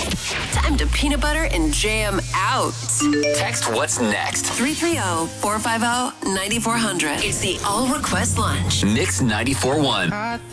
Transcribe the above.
Time to peanut butter and jam out. Text what's next. 330-450-9400. It's the All Request Lunch. Mix 94.1.